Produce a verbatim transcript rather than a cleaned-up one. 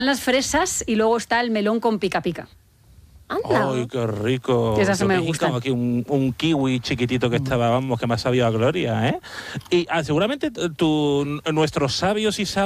las fresas y luego está el melón con pica pica. Anda. ¡Ay, qué rico! Que esas Yo me he gustan. picado aquí un, un kiwi chiquitito que estaba, vamos, que me ha sabido a gloria, ¿eh? Y ah, seguramente tu, nuestros sabios y sabios